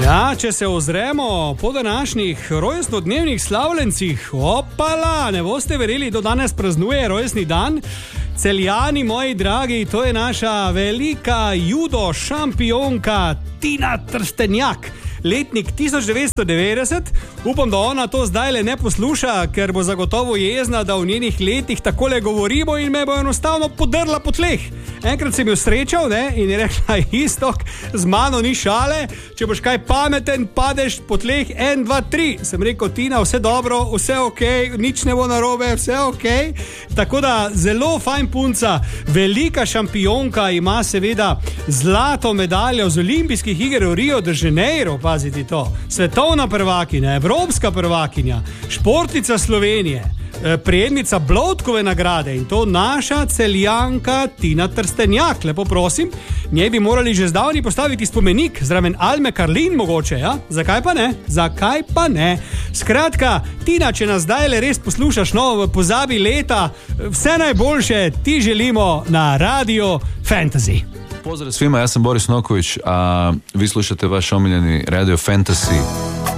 Ja, če se ozremo po današnjih rojstnodnevnih slavljencih, opala, ne boste verjeli, do danes praznuje rojstni dan. Celjani, moji dragi, to je naša velika judo šampionka Tina Trstenjak. Letnik 1990, upam, da ona to zdajle ne posluša, ker bo zagotovo jezna, da v njenih letih takole govorimo in me bo enostavno podrla po tleh. Enkrat sem jo srečal, ne, in je rekla, Iztok, z mano ni šale, če boš kaj pameten, padeš po tleh 1, 2, 3. Sem rekel, Tina, vse dobro, vse ok, nič ne bo narobe, vse ok. Tako da zelo fajn punca, velika šampionka, ima seveda zlato medaljo z olimpijskih iger v Rio de Janeiro, paziti to, svetovna prvakinja, evropska prvakinja, športnica Slovenije, prejemnica Bloudkove nagrade in to naša Celjanka Tina Trstenjak, lepo prosim, njej bi morali že zdavni postaviti spomenik, zraven Alme Karlin mogoče, ja? Zakaj pa ne? Zakaj pa ne? Skratka, Tina, če nas zdajle res poslušaš, no, v pozabi leta, vse najboljše ti želimo na Radio Fantasy. Pozdrav svima, ja sam Boris Noković, a vi slušate vaš omiljeni Radio Fantasy.